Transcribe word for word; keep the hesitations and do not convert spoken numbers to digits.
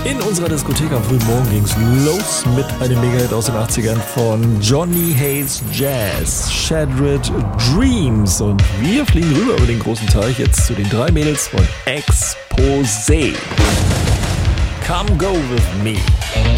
In unserer Diskothek am frühen Morgen ging's los mit einem Mega-Hit aus den achtzigern von Johnny Hays Jazz, Shattered Dreams. Und wir fliegen rüber über den großen Teich jetzt zu den drei Mädels von Exposé. Come Go With Me.